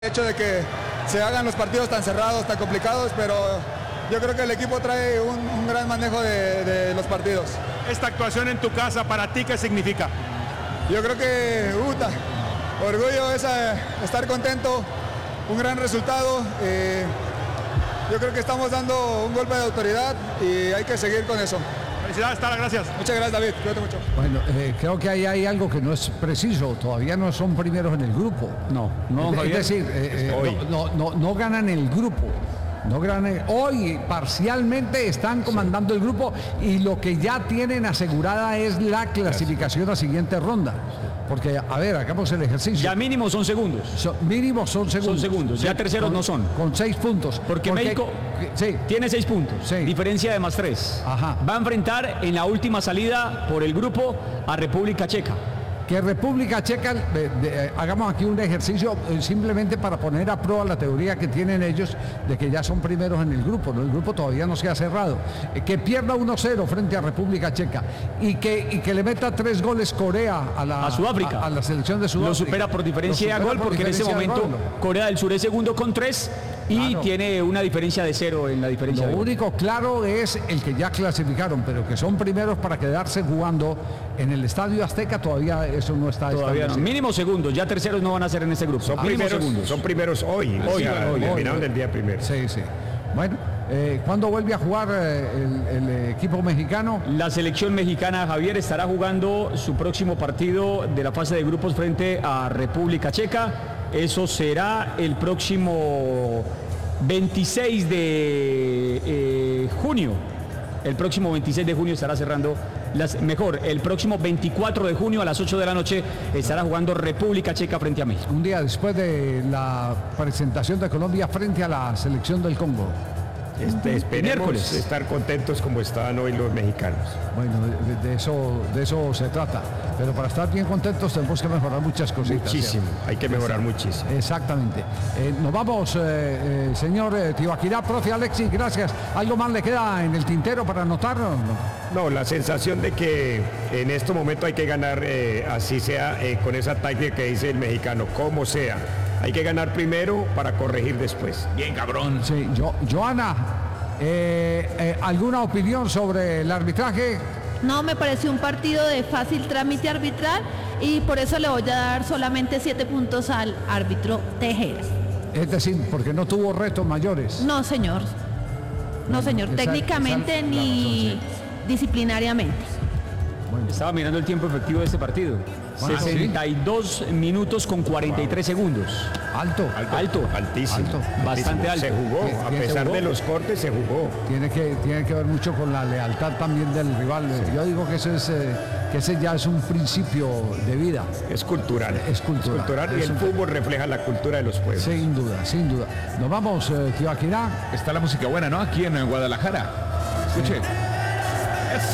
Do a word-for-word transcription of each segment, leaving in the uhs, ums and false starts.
El hecho de que se hagan los partidos tan cerrados, tan complicados, pero yo creo que el equipo trae un, un gran manejo de, de los partidos. Esta actuación en tu casa, ¿para ti qué significa? Yo creo que, puta, orgullo es eh, estar contento, un gran resultado. Eh, yo creo que estamos dando un golpe de autoridad y hay que seguir con eso. Felicidades, Tala, gracias. Muchas gracias, David, cuídate mucho. Bueno, eh, creo que ahí hay algo que no es preciso, todavía no son primeros en el grupo. No, no, es, Javier, es decir, eh, eh, no, no, no, no ganan el grupo. No ganan, hoy parcialmente están comandando el grupo y lo que ya tienen asegurada es la clasificación a siguiente ronda. Porque, a ver, hagamos el ejercicio. Ya mínimo son segundos. So, mínimo son segundos. Son segundos, ya terceros con, no son. Con seis puntos. Porque, porque México sí. tiene seis puntos, sí. Diferencia de más tres. Ajá. Va a enfrentar en la última salida por el grupo a República Checa. Que República Checa, de, de, eh, hagamos aquí un ejercicio eh, simplemente para poner a prueba la teoría que tienen ellos de que ya son primeros en el grupo, ¿no? El grupo todavía no se ha cerrado. Eh, que pierda uno cero frente a República Checa y que, y que le meta tres goles Corea a la, a Sudáfrica, a, a la selección de Sudáfrica. Lo supera por diferencia de gol porque en ese momento Corea del Sur es segundo con tres y claro, tiene una diferencia de cero en la diferencia. Lo de único gol. claro es el que ya clasificaron, pero que son primeros para quedarse jugando en el Estadio Azteca, todavía eso no está todavía no. Mínimo segundos, ya terceros no van a ser en ese grupo. Son, ah, primeros, segundos. son primeros hoy, hoy, o sea, hoy, terminaron hoy, del día primero. Sí, sí. Bueno, eh, ¿cuándo vuelve a jugar eh, el, el equipo mexicano? La selección mexicana, Javier, estará jugando su próximo partido de la fase de grupos frente a República Checa. Eso será el próximo veintiséis de eh, junio. El próximo veintiséis de junio estará cerrando, las, mejor, el próximo veinticuatro de junio a las ocho de la noche estará jugando República Checa frente a México. Un día después de la presentación de Colombia frente a la selección del Congo. Este, esperemos Miércoles. estar contentos como están hoy los mexicanos. Bueno, de, de eso de eso se trata. Pero para estar bien contentos tenemos que mejorar muchas cositas. Muchísimo, ¿cierto? Hay que mejorar Exacto. muchísimo. Exactamente. Eh, nos vamos, eh, eh, señor eh, Tibaquirá, profe Alexis, gracias. ¿Algo más le queda en el tintero para anotar? No, no la sensación de que en este momento hay que ganar, eh, así sea, eh, con esa táctica que dice el mexicano, como sea. Hay que ganar primero para corregir después. Bien, cabrón. Sí, yo, Joana, eh, eh, ¿alguna opinión sobre el arbitraje? No, me pareció un partido de fácil trámite arbitral y por eso le voy a dar solamente siete puntos al árbitro Tejera. Es decir, porque no tuvo retos mayores. No, señor. No, señor. Esa, Técnicamente esa, ni razón, sí. disciplinariamente. Bueno. Estaba mirando el tiempo efectivo de este partido. Bueno, sesenta y dos sí. minutos con cuarenta y tres wow. segundos. Alto. Alto. Alto. Altísimo. Alto. Bastante alto. Se jugó, a pesar de los cortes se jugó. Tiene que, tiene que ver mucho con la lealtad también del rival. Sí. Yo digo que eso es, eh, que ese ya es un principio de vida. Es cultural. Es cultural. Es cultural y es el un... fútbol refleja la cultura de los pueblos. Sin duda, sin duda. Nos vamos, eh, Tibaquirá. Está la música buena, ¿no? Aquí en Guadalajara. Escuche. Sí. ¡Eso!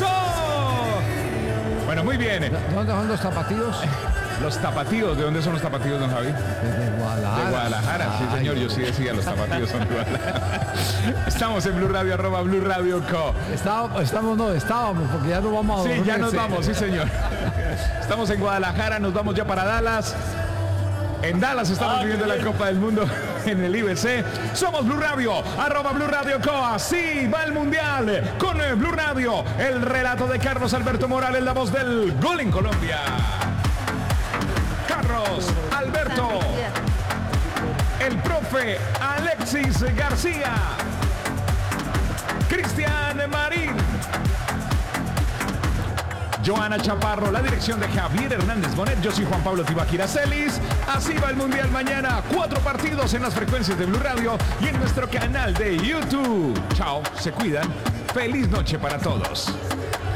Bueno, muy bien. ¿De dónde son los tapatíos? Los tapatíos, ¿de dónde son los tapatíos, don Javi? De Guadalajara. De Guadalajara, sí señor, yo sí decía, los tapatíos son de Guadalajara. Estamos en Blue Radio, arroba Blue Radio Co. Estábamos, estamos, no, estábamos, porque ya nos vamos a Sí, dormir. ya nos vamos, sí señor. Estamos en Guadalajara, nos vamos ya para Dallas. En Dallas estamos ah, viviendo bien. la Copa del Mundo en el I B C. Somos Blue Radio, arroba Blue Radio Co. Así va el Mundial con Blue Radio. El relato de Carlos Alberto Morales, la voz del gol en Colombia. Carlos Alberto. El profe Alexis García. Cristian Marín. Joana Chaparro, la dirección de Javier Hernández Bonet. Yo soy Juan Pablo Tibaquirá Celis. Así va el Mundial mañana. Cuatro partidos en las frecuencias de Blue Radio y en nuestro canal de YouTube. Chao, se cuidan. Feliz noche para todos.